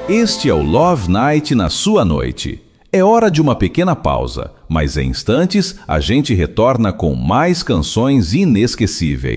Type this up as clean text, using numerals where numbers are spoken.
Este é o Love Night na sua noite. É hora de uma pequena pausa, mas em instantes a gente retorna com mais canções inesquecíveis.